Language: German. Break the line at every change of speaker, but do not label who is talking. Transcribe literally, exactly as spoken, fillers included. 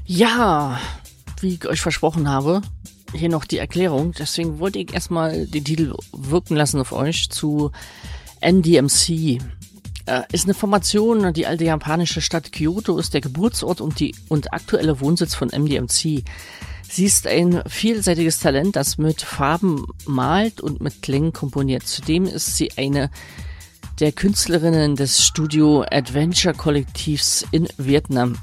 Ja, wie ich euch versprochen habe, hier noch die Erklärung. Deswegen wollte ich erstmal den Titel wirken lassen auf euch zu N D M C. Äh, ist eine Formation, die alte japanische Stadt Kyoto ist der Geburtsort und die und aktuelle Wohnsitz von N D M C. Sie ist ein vielseitiges Talent, das mit Farben malt und mit Klängen komponiert. Zudem ist sie eine der Künstlerinnen des Studio Adventure Kollektivs in Vietnam.